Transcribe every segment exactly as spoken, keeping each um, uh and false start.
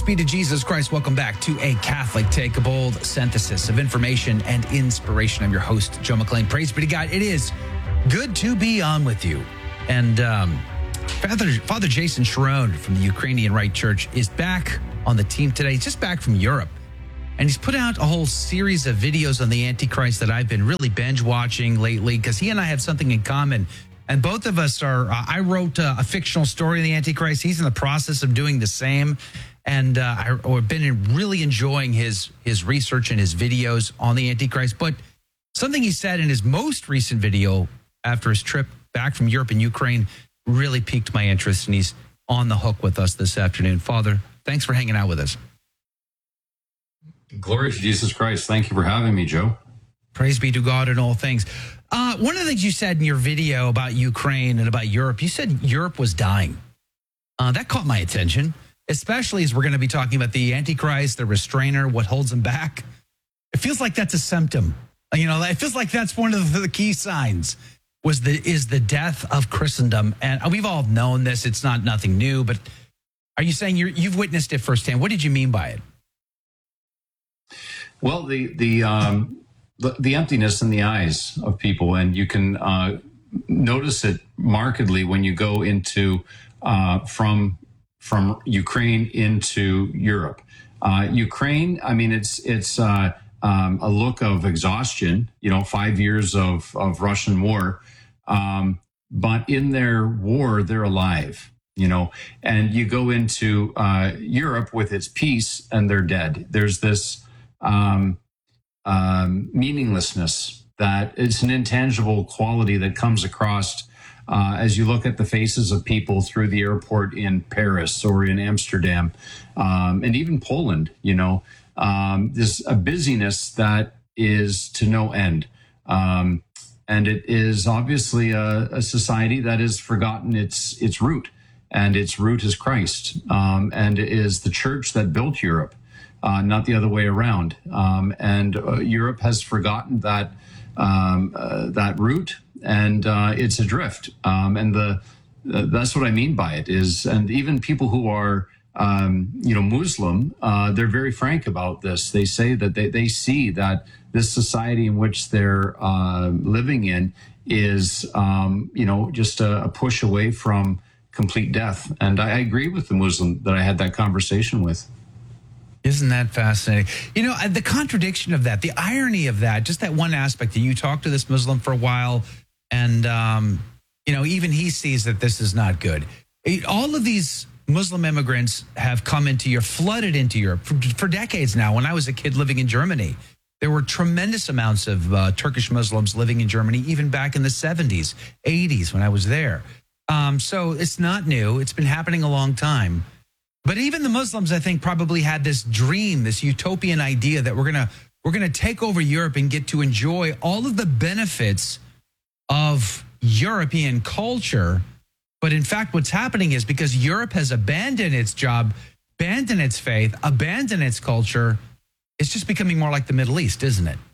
be to Jesus Christ. Welcome back to A Catholic Take, a bold synthesis of information and inspiration. I'm your host, Joe McClain. Praise be to God. It is good to be on with you. And um, Father, Father Jason Sharon from the Ukrainian Rite Church is back on the team today. He's just back from Europe. And he's put out a whole series of videos on the Antichrist that I've been really binge watching lately because he and I have something in common. And both of us are, uh, I wrote uh, a fictional story of the Antichrist. He's in the process of doing the same. And uh, I, I've been really enjoying his, his research and his videos on the Antichrist. But something he said in his most recent video after his trip back from Europe and Ukraine really piqued my interest. And he's on the hook with us this afternoon. Father, thanks for hanging out with us. Glory to Jesus Christ. Thank you for having me, Joe. Praise be to God in all things. Uh, one of the things you said in your video about Ukraine and about Europe, you said Europe was dying. Uh, that caught my attention, especially as we're going to be talking about the Antichrist, the restrainer, what holds him back. It feels like that's a symptom. You know, it feels like that's one of the key signs was the is the death of Christendom. And we've all known this. It's not nothing new. But are you saying you're, you've witnessed it firsthand? What did you mean by it? Well, the the um, the, the emptiness in the eyes of people, and you can uh, notice it markedly when you go into uh, from from Ukraine into Europe. Uh, Ukraine, I mean, it's it's uh, um, a look of exhaustion. You know, five years of of Russian war, um, but in their war, they're alive. You know, and you go into uh, Europe with its peace, and they're dead. There's this. Um, um, meaninglessness, that it's an intangible quality that comes across uh, as you look at the faces of people through the airport in Paris or in Amsterdam, um, and even Poland. You know, um, there's a busyness that is to no end. Um, and it is obviously a, a society that has forgotten its its root, and its root is Christ, um, and it is the church that built Europe. Uh, not the other way around. Um, and uh, Europe has forgotten that um, uh, that root, and uh, it's adrift. Um, and the uh, that's what I mean by it is, and even people who are um, you know Muslim, uh, they're very frank about this. They say that they they see that this society in which they're uh, living in is um, you know just a, a push away from complete death. And I, I agree with the Muslim that I had that conversation with. Isn't that fascinating? You know, the contradiction of that, the irony of that, just that one aspect that you talk to this Muslim for a while, and, um, you know, even he sees that this is not good. All of these Muslim immigrants have come into Europe, flooded into Europe for, for decades now. When I was a kid living in Germany, there were tremendous amounts of uh, Turkish Muslims living in Germany, even back in the seventies, eighties when I was there. Um, so it's not new. It's been happening a long time. But even the Muslims, I think, probably had this dream, this utopian idea that we're gonna we're gonna take over Europe and get to enjoy all of the benefits of European culture. But in fact, what's happening is because Europe has abandoned its job, abandoned its faith, abandoned its culture, it's just becoming more like the Middle East, isn't it?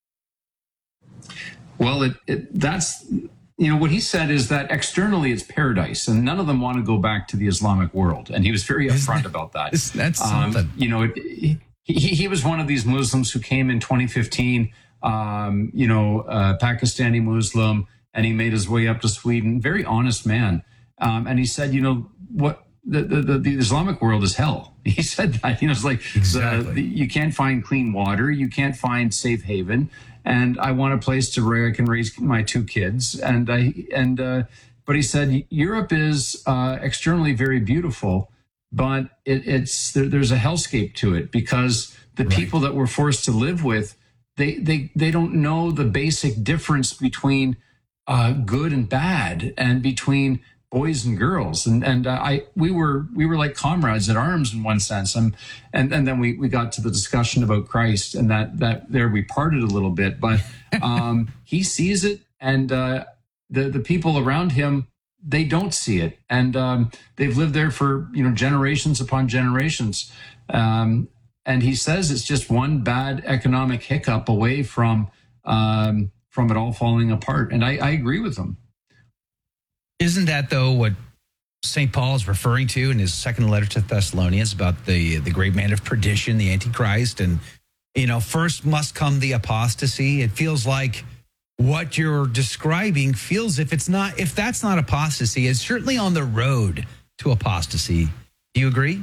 Well, it, it that's. You know, what he said is that externally it's paradise, and none of them want to go back to the Islamic world. And he was very upfront about that. That's something. Um, you know, it, he, he was one of these Muslims who came in twenty fifteen, um, you know, uh, Pakistani Muslim, and he made his way up to Sweden. Very honest man. Um, and he said, you know, what the, the, the Islamic world is hell. He said that, you know, it's like exactly. the, the, you can't find clean water. You can't find safe haven. And I want a place to where I can raise my two kids. And I and uh, but he said Europe is uh, externally very beautiful, but it, it's there, there's a hellscape to it because the right. people that we're forced to live with, they they they don't know the basic difference between uh, good and bad, and between boys and girls, and and uh, I we were we were like comrades at arms in one sense, and and and then we we got to the discussion about Christ, and that that there we parted a little bit, but um, he sees it, and uh, the the people around him, they don't see it, and um, they've lived there for you know generations upon generations, um, and he says it's just one bad economic hiccup away from um, from it all falling apart, and I, I agree with him. Isn't that, though, what Saint Paul is referring to in his second letter to Thessalonians about the the great man of perdition, the Antichrist, and you know, first must come the apostasy. It feels like what you're describing feels if it's not if that's not apostasy, it's certainly on the road to apostasy. Do you agree?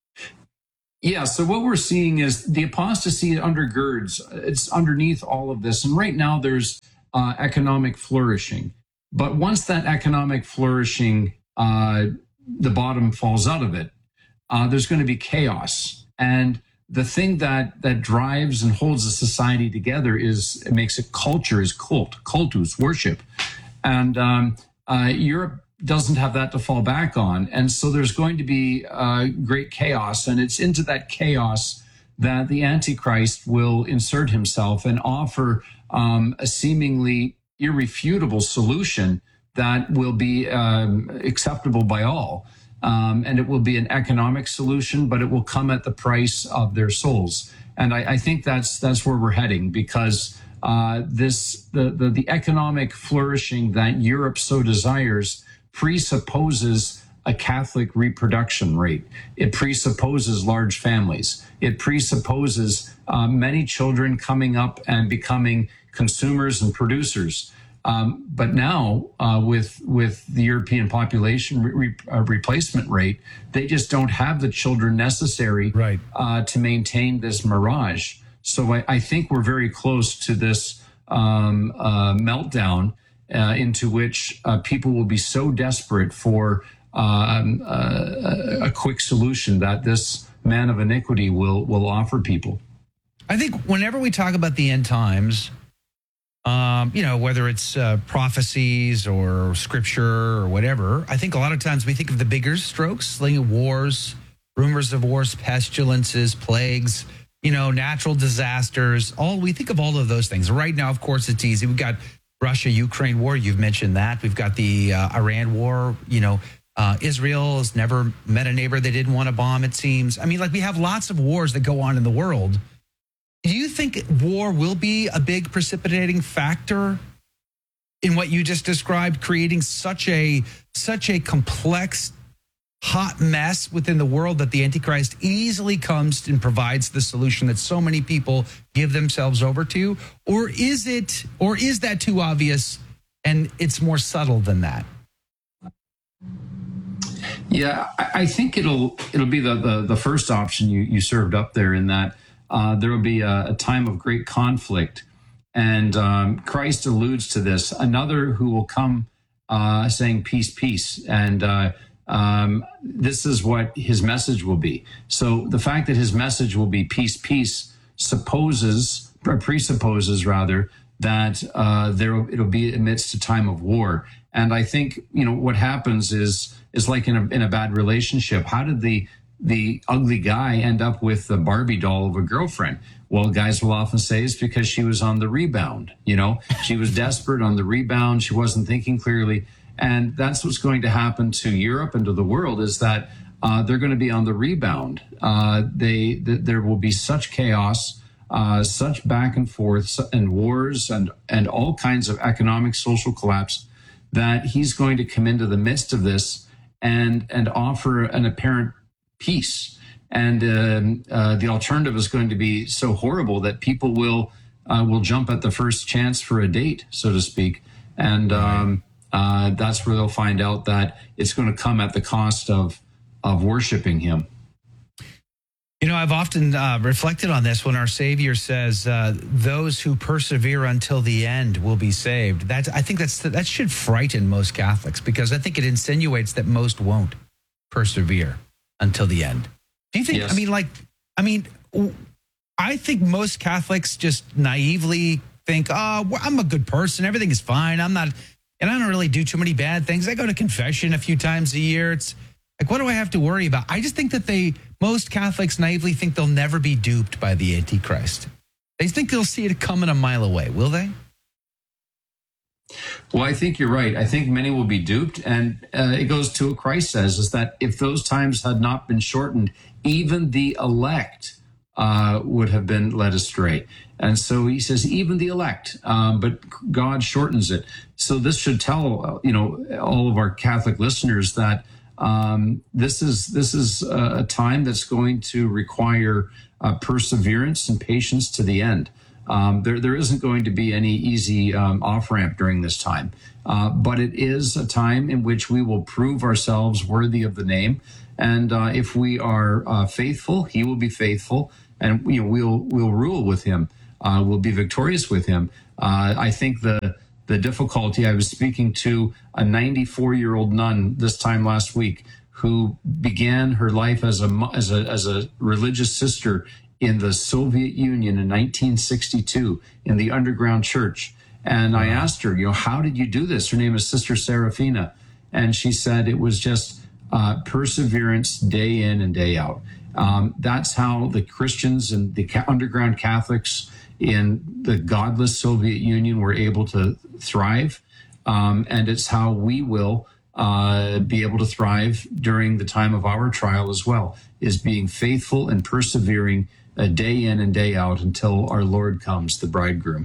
Yeah, so what we're seeing is the apostasy undergirds, it's underneath all of this. And right now there's uh, economic flourishing. But once that economic flourishing, uh, the bottom falls out of it, uh, there's going to be chaos. And the thing that that drives and holds a society together is, it makes it culture, is cult, cultus, worship. And um, uh, Europe doesn't have that to fall back on. And so there's going to be uh, great chaos. And it's into that chaos that the Antichrist will insert himself and offer um, a seemingly irrefutable solution that will be um, acceptable by all. Um, and it will be an economic solution, but it will come at the price of their souls. And I, I think that's that's where we're heading, because uh, this the, the the economic flourishing that Europe so desires presupposes a Catholic reproduction rate. It presupposes large families. It presupposes uh, many children coming up and becoming consumers and producers. Um, but now, uh, with with the European population re- re- uh, replacement rate, they just don't have the children necessary right. uh, to maintain this mirage. So I, I think we're very close to this um, uh, meltdown uh, into which uh, people will be so desperate for um, uh, a quick solution that this man of iniquity will will offer people. I think whenever we talk about the end times, Um, you know, whether it's uh, prophecies or scripture or whatever, I think a lot of times we think of the bigger strokes, like wars, rumors of wars, pestilences, plagues, you know, natural disasters. All we think of all of those things. Right now, of course, it's easy. We've got Russia-Ukraine war. You've mentioned that. We've got the uh, Iran war. You know, uh, Israel has never met a neighbor they didn't want to bomb, it seems. I mean, like, we have lots of wars that go on in the world. Do you think war will be a big precipitating factor in what you just described, creating such a such a complex, hot mess within the world that the Antichrist easily comes and provides the solution that so many people give themselves over to? Or is it, or is that too obvious and it's more subtle than that? Yeah, I think it'll it'll be the the, the first option you, you served up there, in that Uh, there will be a, a time of great conflict. And um, Christ alludes to this. Another who will come uh, saying, peace, peace. And uh, um, this is what his message will be. So the fact that his message will be peace, peace supposes, or presupposes rather, that uh, there it'll be amidst a time of war. And I think, you know, what happens is, is like in a, in a bad relationship. How did the the ugly guy end up with the Barbie doll of a girlfriend? Well, guys will often say it's because she was on the rebound. You know, she was desperate on the rebound. She wasn't thinking clearly. And that's what's going to happen to Europe and to the world, is that uh, they're going to be on the rebound. Uh, they th- there will be such chaos, uh, such back and forth and wars and, and all kinds of economic, social collapse, that he's going to come into the midst of this and, and offer an apparent peace. And um, uh, the alternative is going to be so horrible that people will uh, will jump at the first chance for a date, so to speak. And um, uh, that's where they'll find out that it's going to come at the cost of of worshiping him. You know, I've often uh, reflected on this when our Savior says, uh, those who persevere until the end will be saved. That's, I think that's that should frighten most Catholics, because I think it insinuates that most won't persevere until the end. Do you think, yes. I mean, like, I mean, I think most Catholics just naively think, oh, well, I'm a good person. Everything is fine. I'm not, and I don't really do too many bad things. I go to confession a few times a year. It's like, what do I have to worry about? I just think that they, most Catholics naively think they'll never be duped by the Antichrist. They think they'll see it coming a mile away. Will they? Well, I think you're right. I think many will be duped. And uh, it goes to what Christ says, is that if those times had not been shortened, even the elect uh, would have been led astray. And so he says, even the elect, um, but God shortens it. So this should tell, you know, all of our Catholic listeners that Um, this is this is a time that's going to require uh, perseverance and patience to the end. Um, there, there isn't going to be any easy um, off-ramp during this time, uh, but it is a time in which we will prove ourselves worthy of the name. And uh, if we are uh, faithful, he will be faithful, and you know, we'll we'll rule with him. Uh, we'll be victorious with him. Uh, I think the the difficulty. I was speaking to a ninety-four-year-old nun this time last week who began her life as a as a as a religious sister in the Soviet Union in nineteen sixty-two in the underground church. And I asked her, you know, how did you do this? Her name is Sister Serafina. And she said it was just uh, perseverance day in and day out. Um, that's how the Christians and the ca- underground Catholics in the godless Soviet Union were able to thrive. Um, and it's how we will uh, be able to thrive during the time of our trial as well, is being faithful and persevering a day in and day out until our Lord comes, the bridegroom.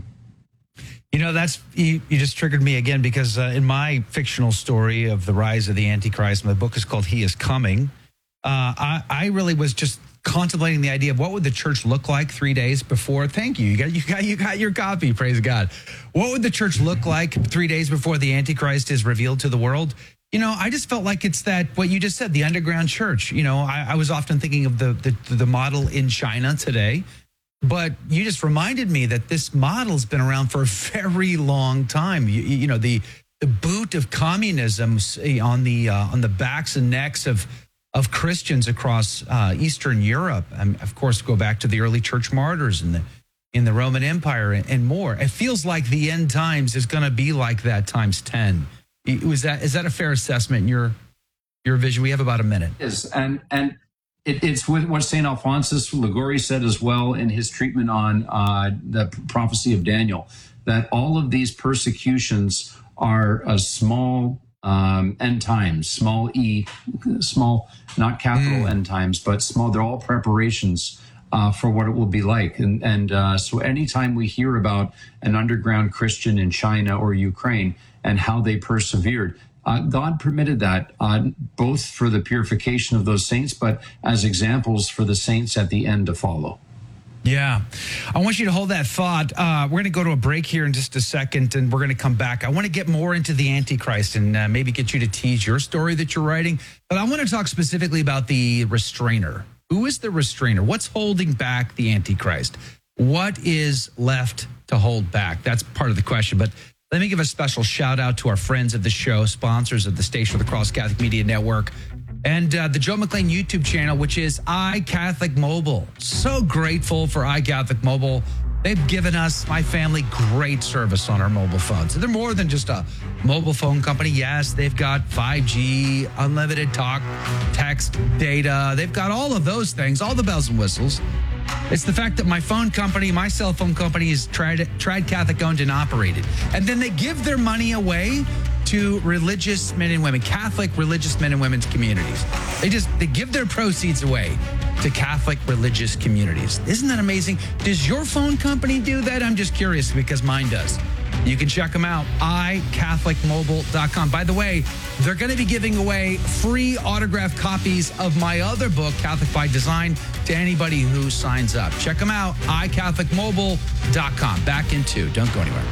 You know, that's you, you just triggered me again, because uh, in my fictional story of the rise of the Antichrist, my book is called He is Coming. Uh, I, I really was just contemplating the idea of what would the church look like three days before. Thank you. You got you got you got your copy. Praise God. What would the church look like three days before the Antichrist is revealed to the world? You know, I just felt like it's that what you just said, the underground church. You know, I, I was often thinking of the, the the model in China today, but you just reminded me that this model's been around for a very long time. You, you know, the the boot of communism on the uh, on the backs and necks of of Christians across uh, Eastern Europe, and of course, go back to the early church martyrs in the in the Roman Empire and, and more. It feels like the end times is going to be like that times ten. Was that is that a fair assessment in your your vision? We have about a minute. It is, and and it, it's what Saint Alphonsus Liguori said as well in his treatment on uh, the prophecy of Daniel, that all of these persecutions are a small um, end times, small e, small, not capital mm. end times, but small. They're all preparations uh, for what it will be like. And and uh, so anytime we hear about an underground Christian in China or Ukraine and how they persevered, uh, God permitted that, uh, both for the purification of those saints, but as examples for the saints at the end to follow. Yeah. I want you to hold that thought. Uh, we're going to go to a break here in just a second, and we're going to come back. I want to get more into the Antichrist and uh, maybe get you to tease your story that you're writing. But I want to talk specifically about the restrainer. Who is the restrainer? What's holding back the Antichrist? What is left to hold back? That's part of the question. But let me give a special shout out to our friends of the show, sponsors of the Station of the Cross Catholic Media Network, and uh, the Joe McLean YouTube channel, which is iCatholic Mobile. So grateful for iCatholic Mobile. They've given us, my family, great service on our mobile phones. They're more than just a mobile phone company. Yes, they've got five G, unlimited talk, text, data. They've got all of those things, all the bells and whistles. It's the fact that my phone company, my cell phone company is tried, tried Catholic owned and operated. And then they give their money away to religious men and women, Catholic religious men and women's communities. They just, they give their proceeds away to Catholic religious communities. Isn't that amazing? Does your phone company do that? I'm just curious because mine does. You can check them out, i catholic mobile dot com. By the way, they're going to be giving away free autographed copies of my other book, Catholic by Design, to anybody who signs up. Check them out, i catholic mobile dot com. Back in two. Don't go anywhere.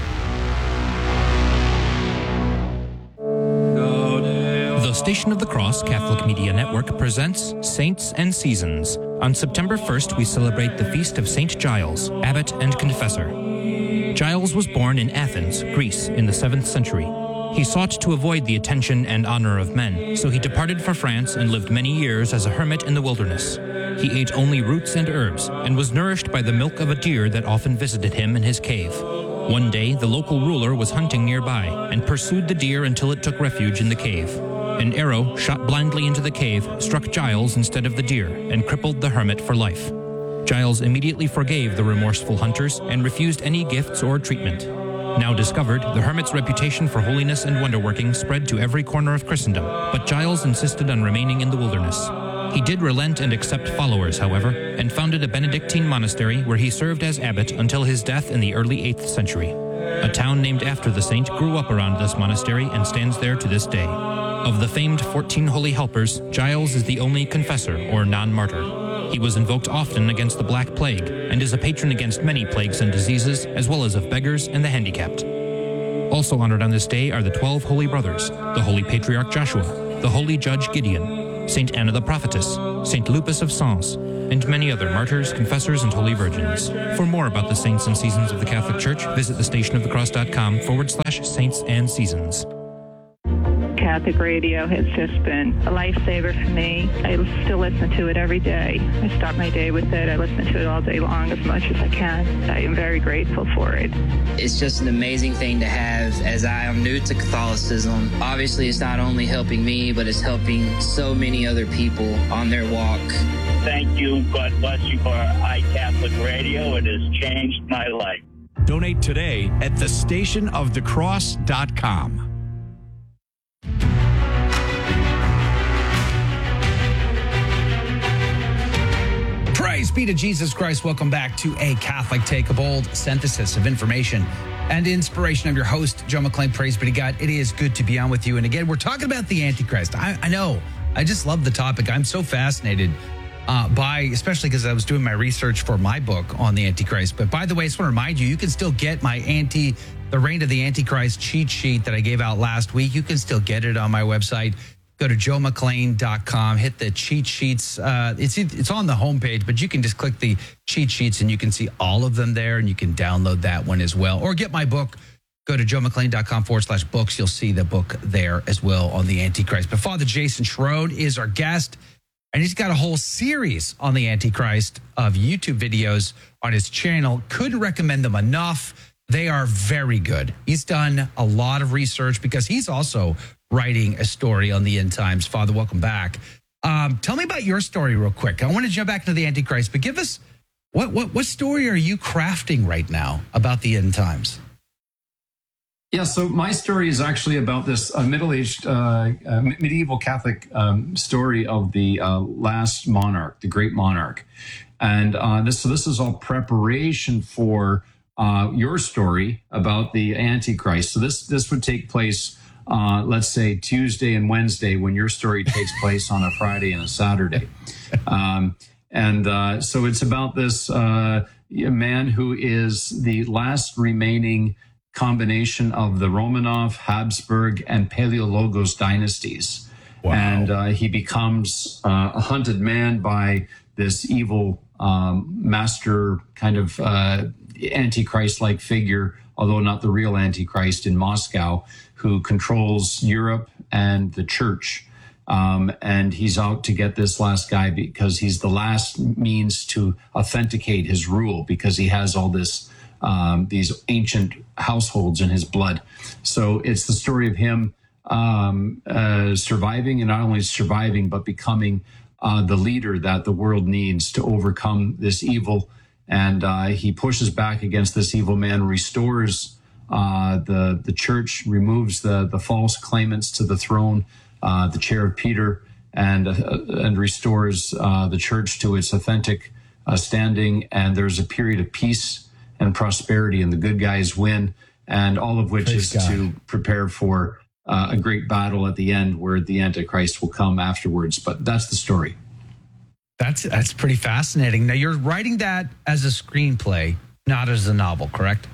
The Station of the Cross Catholic Media Network presents Saints and Seasons. On September first, we celebrate the feast of Saint Giles, abbot and confessor. Giles was born in Athens, Greece, in the seventh century. He sought to avoid the attention and honor of men, so he departed for France and lived many years as a hermit in the wilderness. He ate only roots and herbs, and was nourished by the milk of a deer that often visited him in his cave. One day, the local ruler was hunting nearby, and pursued the deer until it took refuge in the cave. An arrow, shot blindly into the cave, struck Giles instead of the deer, and crippled the hermit for life. Giles immediately forgave the remorseful hunters and refused any gifts or treatment. Now discovered, the hermit's reputation for holiness and wonderworking spread to every corner of Christendom, but Giles insisted on remaining in the wilderness. He did relent and accept followers, however, and founded a Benedictine monastery where he served as abbot until his death in the early eighth century. A town named after the saint grew up around this monastery and stands there to this day. Of the famed fourteen Holy Helpers, Giles is the only confessor or non-martyr. He was invoked often against the Black Plague and is a patron against many plagues and diseases, as well as of beggars and the handicapped. Also honored on this day are the twelve Holy Brothers, the Holy Patriarch Joshua, the Holy Judge Gideon, Saint Anna the Prophetess, Saint Lupus of Sens, and many other martyrs, confessors, and holy virgins. For more about the saints and seasons of the Catholic Church, visit thestationofthecross.com forward slash saints and seasons. Catholic radio has just been a lifesaver for me. I still listen to it every day. I start my day with it. I listen to it all day long as much as I can. I am very grateful for it. It's just an amazing thing to have, as I am new to Catholicism. Obviously, it's not only helping me, but it's helping so many other people on their walk. Thank you. God bless you for iCatholic Radio. It has changed my life. Donate today at the station of the cross dot com. Praise be to Jesus Christ. Welcome back to A Catholic Take, a bold synthesis of information and inspiration. I'm your host, Joe McClain. Praise be to God. It is good to be on with you. And again, we're talking about the Antichrist. I, I know. I just love the topic. I'm so fascinated uh, by, especially because I was doing my research for my book on the Antichrist. But by the way, I just want to remind you, you can still get my anti, the Reign of the Antichrist cheat sheet that I gave out last week. You can still get it on my website. Go to joe mcclain dot com, hit the cheat sheets. Uh, it's it's on the homepage, but you can just click the cheat sheets and you can see all of them there, and you can download that one as well. Or get my book. Go to joe mcclain dot com forward slash books. You'll see the book there as well on the Antichrist. But Father Jason Schroed is our guest, and he's got a whole series on the Antichrist of YouTube videos on his channel. Couldn't recommend them enough. They are very good. He's done a lot of research because he's also writing a story on the end times. Father, welcome back. Um, tell me about your story real quick. I want to jump back to the Antichrist, but give us, what, what, what story are you crafting right now about the end times? Yeah, so my story is actually about this uh, middle-aged, uh, uh, medieval Catholic um, story of the uh, last monarch, the great monarch. And uh, this, so this is all preparation for uh, your story about the Antichrist. So this, this would take place Uh, let's say Tuesday and Wednesday, when your story takes place on a Friday and a Saturday. Um, and uh, so it's about this uh, man who is the last remaining combination of the Romanov, Habsburg, and Paleologos dynasties. Wow. And uh, he becomes uh, a hunted man by this evil um, master kind of uh, Antichrist-like figure, although not the real Antichrist, in Moscow, who controls Europe and the church. Um, and he's out to get this last guy because he's the last means to authenticate his rule, because he has all this, um, these ancient households in his blood. So it's the story of him um, uh, surviving, and not only surviving, but becoming uh, the leader that the world needs to overcome this evil. And uh, he pushes back against this evil man, restores Uh, the the church, removes the the false claimants to the throne, uh, the chair of Peter, and uh, and restores uh, the church to its authentic uh, standing. And there's a period of peace and prosperity, and the good guys win. And all of which Praise is God. To prepare for uh, a great battle at the end, where the Antichrist will come afterwards. But that's the story. That's that's pretty fascinating. Now, you're writing that as a screenplay, not as a novel, correct?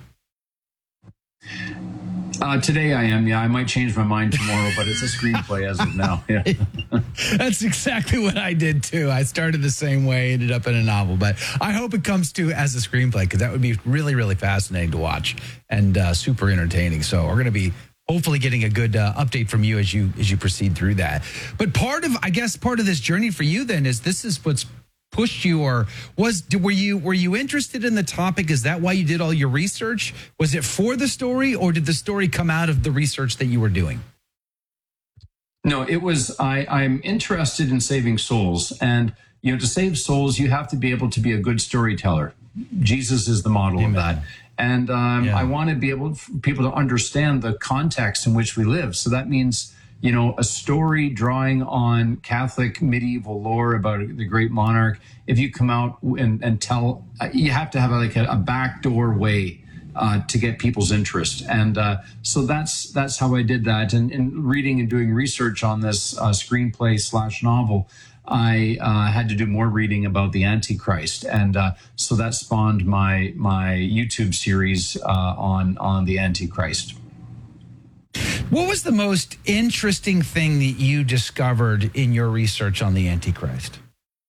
Uh, today I am, yeah. I might change my mind tomorrow, but it's a screenplay as of now. Yeah. That's exactly what I did too. I started the same way, ended up in a novel, but I hope it comes to as a screenplay, because that would be really, really fascinating to watch and uh, super entertaining. So we're going to be hopefully getting a good uh, update from you as you as you proceed through that. But part of, I guess, part of this journey for you then is this is what's pushed you, or was were you were you interested in the topic? Is that why you did all your research? Was it for the story, or did the story come out of the research that you were doing? No, it was, I, I'm interested in saving souls. And, you know, to save souls, you have to be able to be a good storyteller. Jesus is the model Amen. Of that. And um, yeah. I want to be able for people to understand the context in which we live. So that means, you know, a story drawing on Catholic medieval lore about the great monarch. If you come out and, and tell, you have to have like a, a backdoor way uh, to get people's interest. And uh, so that's that's how I did that. And in reading and doing research on this uh, screenplay slash novel, I uh, had to do more reading about the Antichrist, and uh, so that spawned my my YouTube series uh, on on the Antichrist. What was the most interesting thing that you discovered in your research on the Antichrist?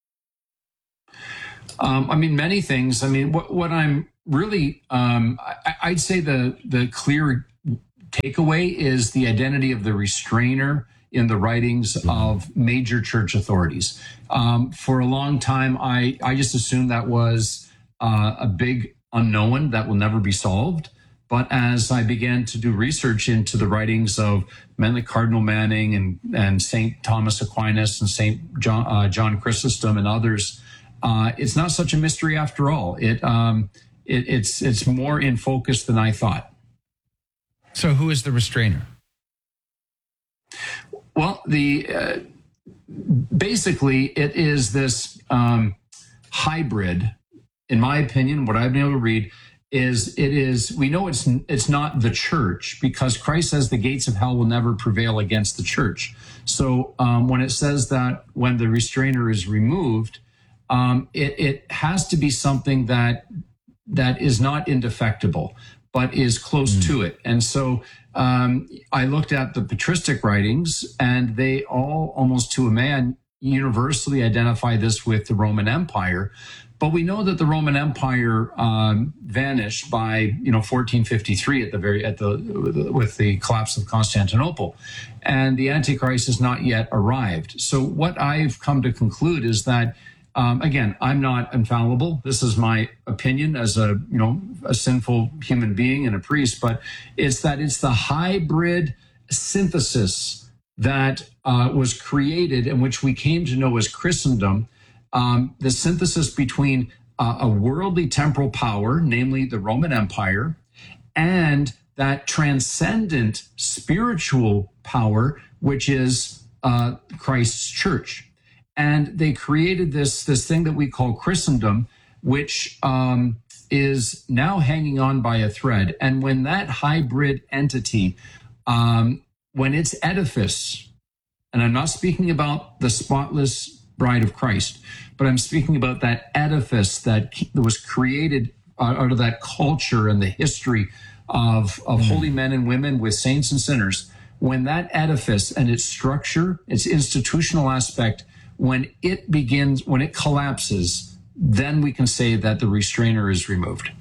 Um, I mean, many things. I mean, what, what I'm really, um, I, I'd say the the clear takeaway is the identity of the restrainer in the writings of major church authorities. Um, for a long time, I, I just assumed that was uh, a big unknown that will never be solved. But as I began to do research into the writings of men like Cardinal Manning and, and Saint Thomas Aquinas and Saint John, uh, John Chrysostom and others, uh, it's not such a mystery after all. It, um, it it's it's more in focus than I thought. So who is the restrainer? Well, the uh, basically it is this um, hybrid. In my opinion, what I've been able to read is it is, we know it's it's not the church, because Christ says the gates of hell will never prevail against the church. So um, when it says that when the restrainer is removed, um, it, it has to be something that that is not indefectible, but is close mm. to it. And so um, I looked at the patristic writings, and they all, almost to a man, universally identify this with the Roman Empire. But we know that the Roman Empire um, vanished by, you know, fourteen fifty-three at the very at the with the collapse of Constantinople, and the Antichrist has not yet arrived. So what I've come to conclude is that, um, again, I'm not infallible. This is my opinion as a you know a sinful human being and a priest, but it's that it's the hybrid synthesis that uh, was created and which we came to know as Christendom. Um, the synthesis between uh, a worldly temporal power, namely the Roman Empire, and that transcendent spiritual power, which is uh, Christ's church. And they created this, this thing that we call Christendom, which um, is now hanging on by a thread. And when that hybrid entity, um, when its edifice, and I'm not speaking about the spotless bride of Christ, but I'm speaking about that edifice that was created out of that culture and the history of, of mm-hmm. holy men and women with saints and sinners. When that edifice and its structure, its institutional aspect, when it begins, when it collapses, then we can say that the restrainer is removed.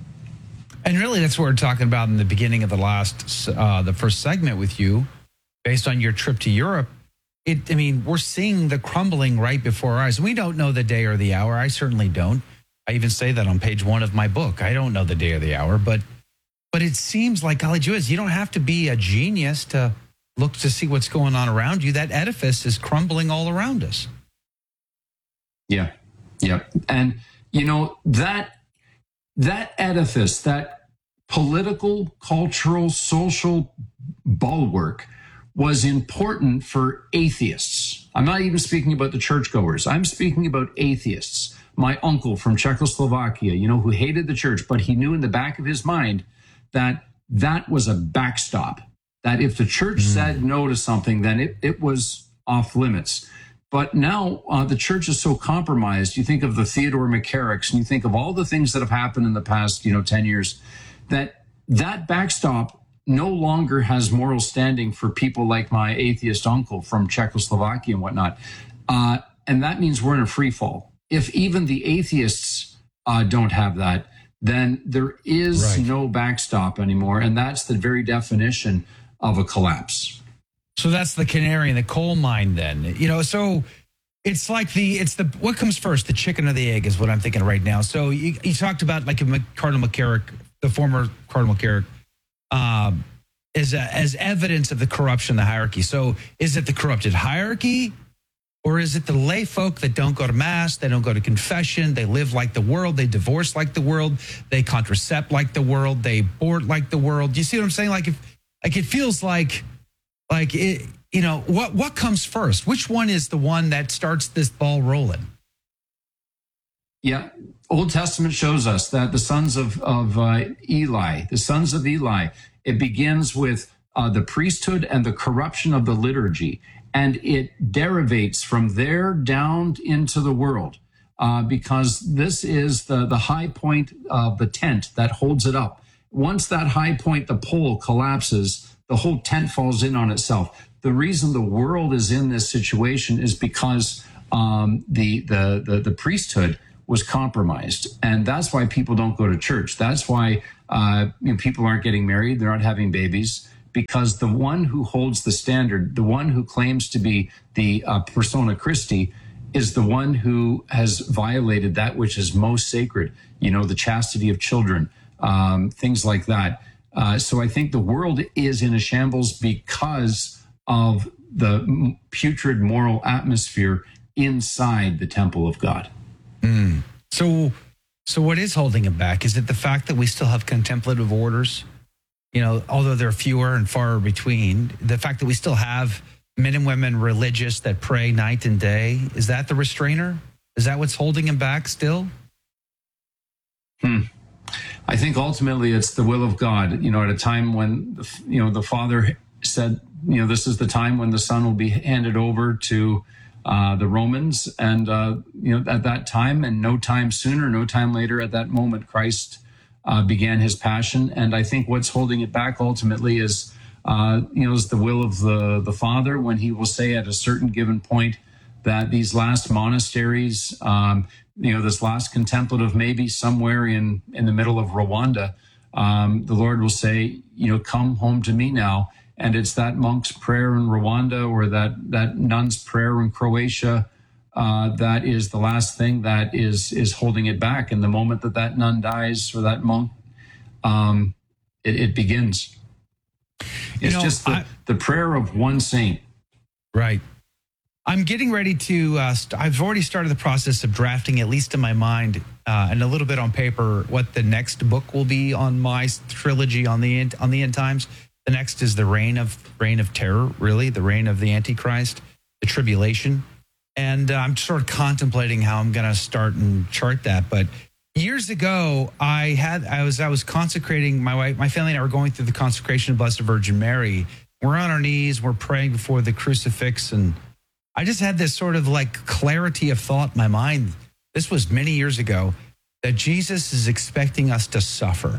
And really, that's what we're talking about in the beginning of the last, uh, the first segment with you, based on your trip to Europe. It, I mean, we're seeing the crumbling right before our eyes. We don't know the day or the hour. I certainly don't. I even say that on page one of my book. I don't know the day or the hour, but but it seems like, golly Jews, you don't have to be a genius to look to see what's going on around you. That edifice is crumbling all around us. Yeah, yeah. And, you know, that that edifice, that political, cultural, social bulwark was important for atheists. I'm not even speaking about the churchgoers. I'm speaking about atheists. My uncle from Czechoslovakia, you know, who hated the church, but he knew in the back of his mind that that was a backstop, that if the church mm. said no to something, then it, it was off limits. But now uh, the church is so compromised. You think of the Theodore McCarricks, and you think of all the things that have happened in the past, you know, ten years, that that backstop no longer has moral standing for people like my atheist uncle from Czechoslovakia and whatnot. Uh, and that means we're in a free fall. If even the atheists uh, don't have that, then there is right. no backstop anymore. And that's the very definition of a collapse. So that's the canary in the coal mine then. You know, so it's like the, it's the, what comes first, the chicken or the egg is what I'm thinking right now. So you, you talked about like Cardinal McCarrick, the former Cardinal McCarrick, Um, as a, as evidence of the corruption of the hierarchy. So is it the corrupted hierarchy, or is it the lay folk that don't go to mass, they don't go to confession, they live like the world, they divorce like the world, they contracept like the world, they abort like the world? Do you see what I'm saying? Like if, like it feels like, like it, you know, what what comes first? Which one is the one that starts this ball rolling? Yeah. Old Testament shows us that the sons of, of uh, Eli, the sons of Eli, it begins with uh, the priesthood and the corruption of the liturgy. And it derivates from there down into the world uh, because this is the, the high point of the tent that holds it up. Once that high point, the pole collapses, the whole tent falls in on itself. The reason the world is in this situation is because um, the, the, the, the priesthood was compromised. And that's why people don't go to church. That's why uh, you know, people aren't getting married. They're not having babies, because the one who holds the standard, the one who claims to be the uh, persona Christi, is the one who has violated that which is most sacred, you know, the chastity of children, um, things like that. Uh, so I think the world is in a shambles because of the putrid moral atmosphere inside the temple of God. Mm. So, so what is holding it back? Is it the fact that we still have contemplative orders? You know, although they're fewer and far between, the fact that we still have men and women religious that pray night and day, is that the restrainer? Is that what's holding him back still? Hmm. I think ultimately it's the will of God. You know, at a time when, you know, the Father said, you know, this is the time when the Son will be handed over to Uh, the Romans, and uh, you know, at that time, and no time sooner, no time later, at that moment, Christ uh, began his passion. And I think what's holding it back ultimately is, uh, you know, is the will of the the Father, when he will say at a certain given point that these last monasteries, um, you know, this last contemplative, maybe somewhere in in the middle of Rwanda, um, the Lord will say, you know, come home to me now. And it's that monk's prayer in Rwanda or that, that nun's prayer in Croatia uh, that is the last thing that is is holding it back. And the moment that that nun dies or that monk, um, it, it begins. It's you know, just the, I, the prayer of one saint. Right. I'm getting ready to, uh, st- I've already started the process of drafting, at least in my mind, uh, and a little bit on paper, what the next book will be on my trilogy on the end, on the end times. The next is the reign of reign of terror, really, the reign of the Antichrist, the tribulation. And uh, I'm sort of contemplating how I'm going to start and chart that. But years ago, I had I was I was consecrating my wife, my family and I were going through the consecration of Blessed Virgin Mary. We're on our knees, we're praying before the crucifix, and I just had this sort of like clarity of thought in my mind. This was many years ago, that Jesus is expecting us to suffer.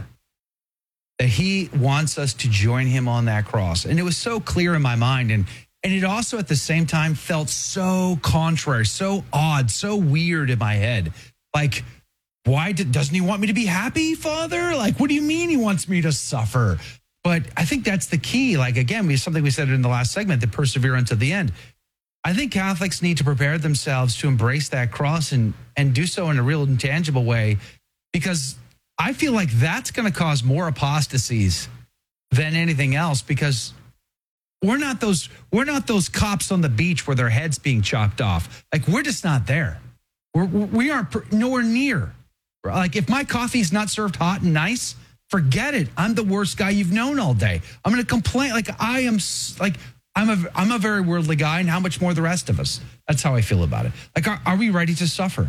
That he wants us to join him on that cross. And it was so clear in my mind. And, and it also at the same time felt so contrary, so odd, so weird in my head. Like, why did, doesn't he want me to be happy, Father? Like, what do you mean he wants me to suffer? But I think that's the key. Like, again, we something we said in the last segment, the perseverance at the end. I think Catholics need to prepare themselves to embrace that cross and, and do so in a real intangible way, because I feel like that's going to cause more apostasies than anything else, because we're not those we're not those cops on the beach where their heads being chopped off. Like, we're just not there. We're, we aren't nowhere near. Like, if my coffee's not served hot and nice, forget it. I'm the worst guy you've known all day. I'm going to complain. Like, I am like I'm a I'm a very worldly guy, and how much more the rest of us. That's how I feel about it. Like, are, are we ready to suffer?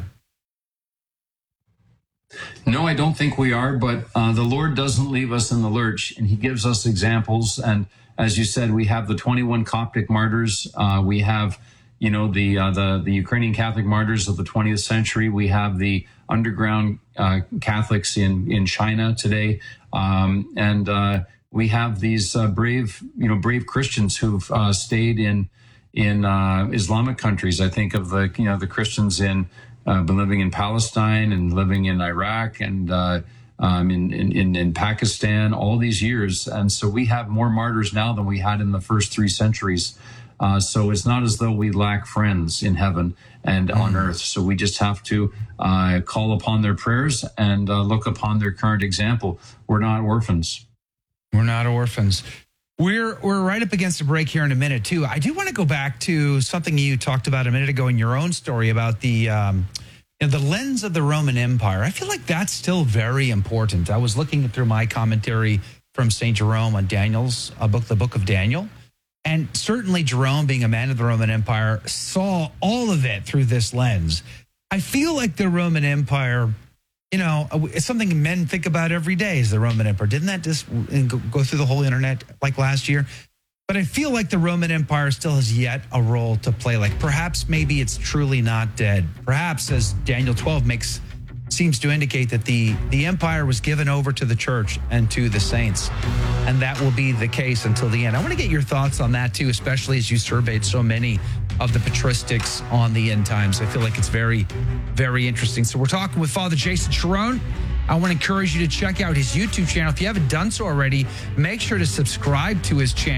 No, I don't think we are, but uh, the Lord doesn't leave us in the lurch, and he gives us examples. And as you said, we have the twenty-one Coptic martyrs. Uh, we have, you know, the, uh, the the Ukrainian Catholic martyrs of the twentieth century. We have the underground uh, Catholics in, in China today. Um, and uh, we have these uh, brave, you know, brave Christians who've uh, stayed in in uh, Islamic countries. I think of the, you know, the Christians in Uh, been living in Palestine and living in Iraq and uh, um, in, in, in Pakistan all these years. And so we have more martyrs now than we had in the first three centuries. Uh, so it's not as though we lack friends in heaven and on earth. So we just have to uh, call upon their prayers and uh, look upon their current example. We're not orphans. We're not orphans. We're we're right up against a break here in a minute, too. I do want to go back to something you talked about a minute ago in your own story about the um, you know, the lens of the Roman Empire. I feel like that's still very important. I was looking through my commentary from Saint Jerome on Daniel's uh, book, the Book of Daniel. And certainly Jerome, being a man of the Roman Empire, saw all of it through this lens. I feel like the Roman Empire, you know, it's something men think about every day is the Roman Empire. Didn't that just go through the whole internet like last year? But I feel like the Roman Empire still has yet a role to play. Like perhaps maybe it's truly not dead. Perhaps, as Daniel twelve makes seems to indicate, that the, the empire was given over to the church and to the saints. And that will be the case until the end. I want to get your thoughts on that too, especially as you surveyed so many of the patristics on the end times. I feel like it's very, very interesting. So we're talking with Father Jason Cherone. I want to encourage you to check out his YouTube channel. If you haven't done so already, make sure to subscribe to his channel.